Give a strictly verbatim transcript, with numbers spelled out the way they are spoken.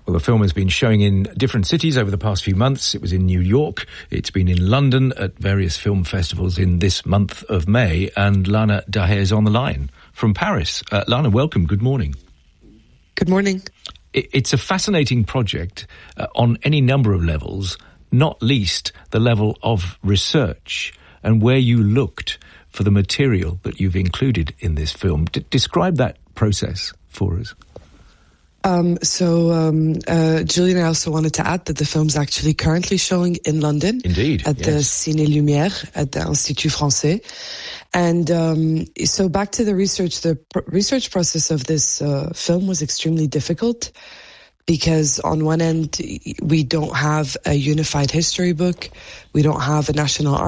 Well, the film has been showing in different cities over the past few months. It was in New York. It's been in London at various film festivals in this month of May. And Lana Daher is on the line from Paris. Uh, Lana, welcome. Good morning. Good morning. It's a fascinating project uh, on any number of levels, not least the level of research and where you looked for the material that you've included in this film. D- describe that process for us. Um, so, um, uh, Julian, I also wanted to add that the film's actually currently showing in London. Indeed, At yes. the Ciné Lumière, at the Institut Français. And um, so back to the research, the pr- research process of this uh, film was extremely difficult because on one end, we don't have a unified history book. We don't have a national